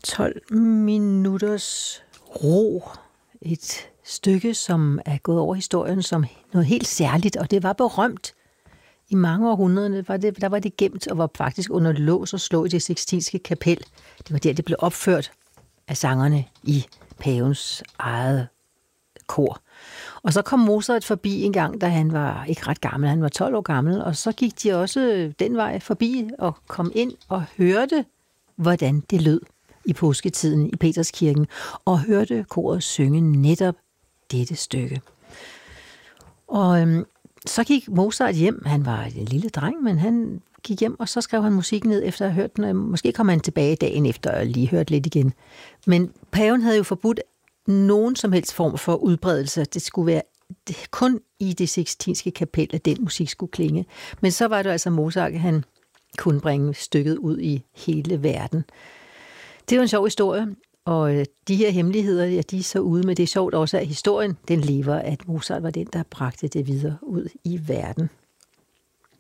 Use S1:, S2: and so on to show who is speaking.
S1: 12 minutters ro. Et stykke, som er gået over historien som noget helt særligt, og det var berømt. I mange århundreder der var det gemt og var faktisk under lås og slå i det Sixtinske kapel. Det var der, det blev opført af sangerne i pavens eget kor. Og så kom Mozart forbi en gang, da han var ikke ret gammel, han var 12 år gammel, og så gik de også den vej forbi og kom ind og hørte, hvordan det lød i påsketiden i Peterskirken, og hørte koret synge netop dette stykke. Og så gik Mozart hjem. Han var en lille dreng, men han gik hjem, og så skrev han musikken ned efter at have hørt den. Måske kom han tilbage dagen efter og lige hørt lidt igen. Men paven havde jo forbudt nogen som helst form for udbredelse. Det skulle være kun i det Sixtinske kapel, at den musik skulle klinge. Men så var det altså Mozart, han kunne bringe stykket ud i hele verden. Det er jo en sjov historie, og de her hemmeligheder, ja, de er så ude, men det er sjovt også, at historien, den lever, at Mozart var den, der bragte det videre ud i verden.